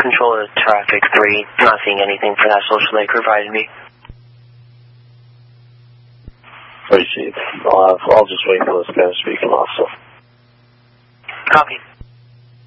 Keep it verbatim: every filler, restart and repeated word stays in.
Controller Traffic three, not seeing anything for that social they provided me. Appreciate it. I'll, have, I'll just wait for this guy to speak him off, so. Copy.